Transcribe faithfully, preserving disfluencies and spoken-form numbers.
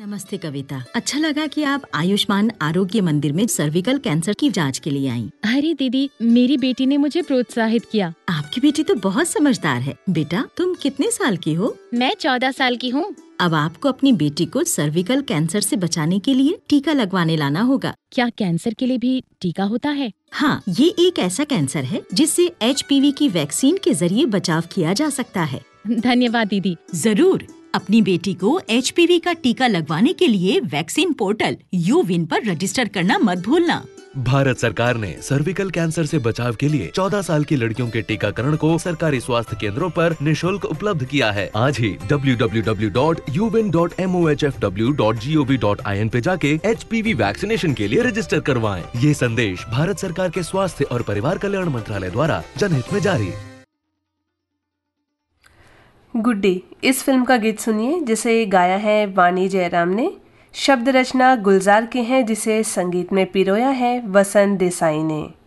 नमस्ते कविता, अच्छा लगा कि आप आयुष्मान आरोग्य मंदिर में सर्विकल कैंसर की जांच के लिए आई। अरे दीदी, मेरी बेटी ने मुझे प्रोत्साहित किया। आपकी बेटी तो बहुत समझदार है। बेटा, तुम कितने साल की हो? मैं चौदह साल की हूँ। अब आपको अपनी बेटी को सर्विकल कैंसर से बचाने के लिए टीका लगवाने लाना होगा। क्या कैंसर के लिए भी टीका होता है? हाँ, ये एक ऐसा कैंसर है जिससे एच पी वी की वैक्सीन के जरिए बचाव किया जा सकता है। धन्यवाद दीदी। जरूर, अपनी बेटी को एच पी वी का टीका लगवाने के लिए वैक्सीन पोर्टल यू विन पर रजिस्टर करना मत भूलना। भारत सरकार ने सर्विकल कैंसर से बचाव के लिए चौदह साल की लड़कियों के टीकाकरण को सरकारी स्वास्थ्य केंद्रों पर निशुल्क उपलब्ध किया है। आज ही W W W dot U win dot मोहफ W dot G O V dot I N पे जाके एच पी वी वैक्सीनेशन के लिए रजिस्टर करवाएं। ये संदेश भारत सरकार के स्वास्थ्य और परिवार कल्याण मंत्रालय द्वारा जनहित में जारी। गुड्डी इस फिल्म का गीत सुनिए जिसे गाया है वाणी जयराम ने। शब्द रचना गुलजार के हैं जिसे संगीत में पिरोया है वसंत देसाई ने।